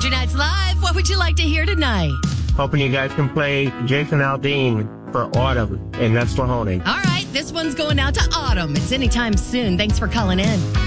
Country Nights Live. What would you like to hear tonight? Hoping you guys can play Jason Aldean for Autumn, and that's Mahoney. All right, this one's going out to Autumn. It's anytime soon. Thanks for calling in.